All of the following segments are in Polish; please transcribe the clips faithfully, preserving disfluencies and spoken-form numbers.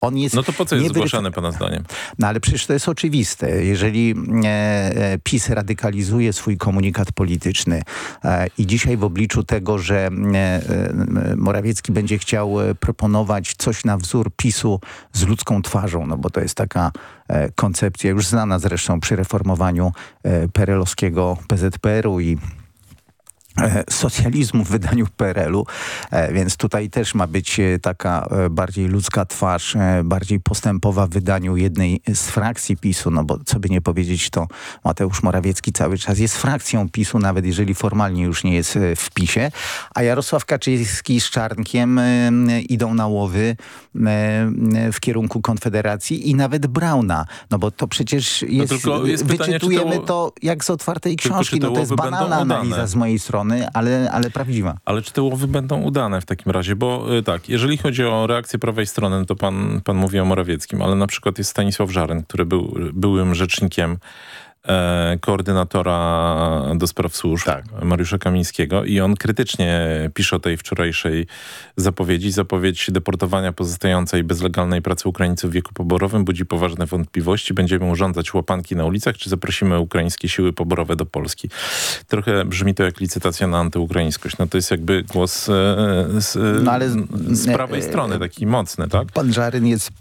On jest no to po co jest niewyryf- zgłaszany pana zdaniem? No ale przecież to jest oczywiste. Jeżeli e, PiS radykalizuje swój komunikat polityczny e, i dzisiaj w obliczu tego, że e, Morawiecki będzie chciał proponować coś na wzór PiSu z ludzką twarzą, no bo to jest taka e, koncepcja już znana zresztą przy reformowaniu e, perelowskiego P Z P R u i socjalizmu w wydaniu P R L u, więc tutaj też ma być taka bardziej ludzka twarz, bardziej postępowa w wydaniu jednej z frakcji PiSu, no bo co by nie powiedzieć, to Mateusz Morawiecki cały czas jest frakcją PiSu, nawet jeżeli formalnie już nie jest w PiSie, a Jarosław Kaczyński z Czarnkiem idą na łowy w kierunku Konfederacji i nawet Brauna, no bo to przecież jest, no jest pytanie, wyczytujemy to, to jak z otwartej książki, no no to jest banalna analiza z mojej strony, ale, ale prawdziwa. Ale czy te łowy będą udane w takim razie? Bo y, tak, jeżeli chodzi o reakcję prawej strony, no to pan, pan mówi o Morawieckim, ale na przykład jest Stanisław Żaryn, który był byłym rzecznikiem e, koordynatora do spraw służb, tak. Mariusza Kamińskiego, i on krytycznie pisze o tej wczorajszej zapowiedzi. Zapowiedź deportowania pozostającej bez legalnej pracy Ukraińców w wieku poborowym budzi poważne wątpliwości. Będziemy urządzać łapanki na ulicach, czy zaprosimy ukraińskie siły poborowe do Polski? Trochę brzmi to jak licytacja na antyukraińskość. No to jest jakby głos e, z, no ale, z prawej e, strony, taki mocny, tak? Pan Żaryn jest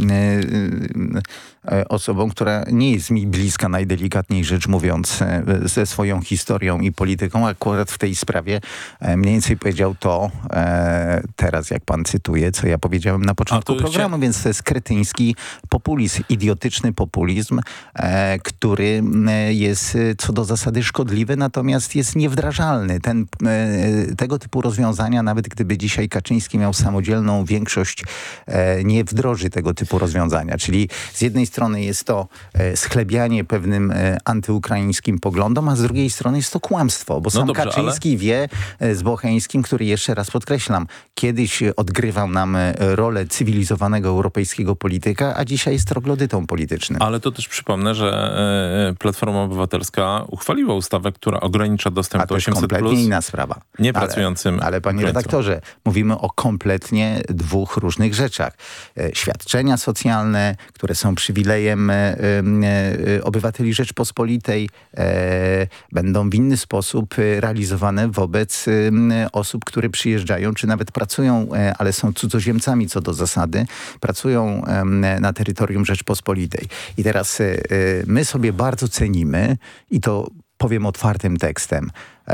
osobą, która nie jest mi bliska, najdelikatniej rzecz mówiąc, ze swoją historią i polityką. Akurat w tej sprawie mniej więcej powiedział to teraz, jak pan cytuje, co ja powiedziałem na początku programu, się... więc to jest kretyński populizm, idiotyczny populizm, który jest co do zasady szkodliwy, natomiast jest niewdrażalny. Ten, tego typu rozwiązania, nawet gdyby dzisiaj Kaczyński miał samodzielną większość, nie wdroży tego typu rozwiązania. Czyli z jednej strony jest to e, schlebianie pewnym e, antyukraińskim poglądom, a z drugiej strony jest to kłamstwo, bo no sam dobrze, Kaczyński ale... wie e, z Bocheńskim, który jeszcze raz podkreślam, kiedyś odgrywał nam e, rolę cywilizowanego europejskiego polityka, a dzisiaj jest troglodytą politycznym. Ale to też przypomnę, że e, Platforma Obywatelska uchwaliła ustawę, która ogranicza dostęp a do osiemset plus. A to jest kompletnie inna sprawa. Niepracującym. Ale, ale panie redaktorze, mówimy o kompletnie dwóch różnych rzeczach. E, świadczenia socjalne, które są przywilejem e, e, obywateli Rzeczpospolitej, e, będą w inny sposób realizowane wobec e, osób, które przyjeżdżają, czy nawet pracują, e, ale są cudzoziemcami co do zasady, pracują e, na terytorium Rzeczpospolitej. I teraz e, my sobie bardzo cenimy, i to powiem otwartym tekstem,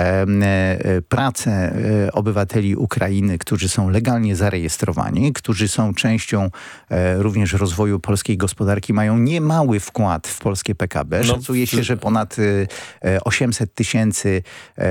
pracę obywateli Ukrainy, którzy są legalnie zarejestrowani, którzy są częścią również rozwoju polskiej gospodarki, mają niemały wkład w polskie P K B. Szacuje się, że ponad osiemset tysięcy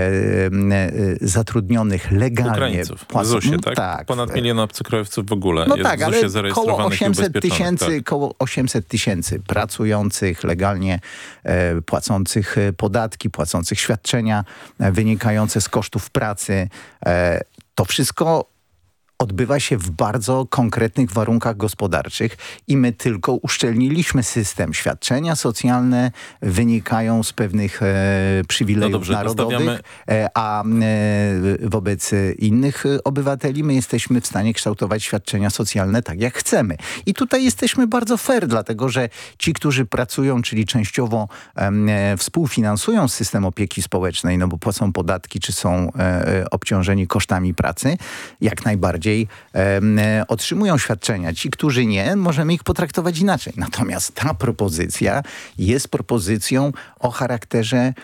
zatrudnionych legalnie. Ukraińców w Z U S ie, tak? tak? Ponad milion obcokrajowców w ogóle no jest tak, w Z U S ie zarejestrowanych koło osiemset i ubezpieczonych. Tysięcy, tak. Koło osiemset tysięcy pracujących, legalnie e, płacących podatki, płacących świadczenia wynikające z kosztów pracy. E, to wszystko odbywa się w bardzo konkretnych warunkach gospodarczych i my tylko uszczelniliśmy system. Świadczenia socjalne wynikają z pewnych e, przywilejów no dobrze, narodowych, postawiamy... e, a e, wobec innych obywateli my jesteśmy w stanie kształtować świadczenia socjalne tak, jak chcemy. I tutaj jesteśmy bardzo fair, dlatego że ci, którzy pracują, czyli częściowo e, współfinansują system opieki społecznej, no bo płacą podatki, czy są e, obciążeni kosztami pracy, jak najbardziej E, otrzymują świadczenia. Ci, którzy nie, możemy ich potraktować inaczej. Natomiast ta propozycja jest propozycją o charakterze e,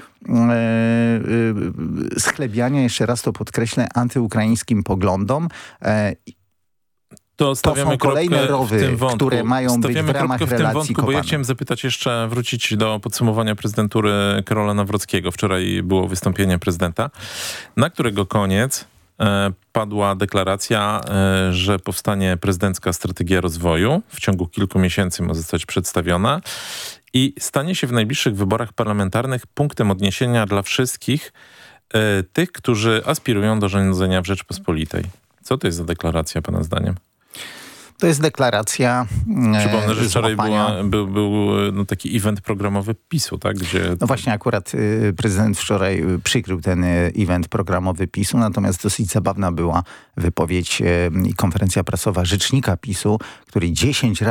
e, schlebiania, jeszcze raz to podkreślę, antyukraińskim poglądom. E, To stawiamy to są kolejne rowy, w tym wątku, które mają być w ramach w tym relacji wątku, kopane. Bo ja chciałem zapytać jeszcze, wrócić do podsumowania prezydentury Karola Nawrockiego. Wczoraj było wystąpienie prezydenta, na którego koniec e, padła deklaracja, e, że powstanie prezydencka strategia rozwoju. W ciągu kilku miesięcy ma zostać przedstawiona i stanie się w najbliższych wyborach parlamentarnych punktem odniesienia dla wszystkich e, tych, którzy aspirują do rządzenia w Rzeczpospolitej. Co to jest za deklaracja, pana zdaniem? To jest deklaracja e, Przypomnę, że wczoraj złapania... była, był, był no, taki event programowy PiSu, tak? Gdzie... No właśnie, akurat y, prezydent wczoraj przykrył ten y, event programowy PiSu, natomiast dosyć zabawna była wypowiedź y, i konferencja prasowa rzecznika PiSu, który dziesięć razy